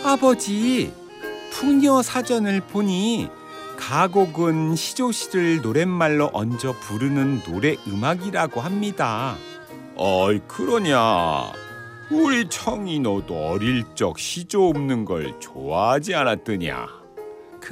아버지, 풍녀 사전을 보니 가곡은 시조시를 노랫말로 얹어 부르는 노래 음악이라고 합니다. 어이, 그러냐? 우리 청이 너도 어릴 적 시조 없는 걸 좋아하지 않았더냐?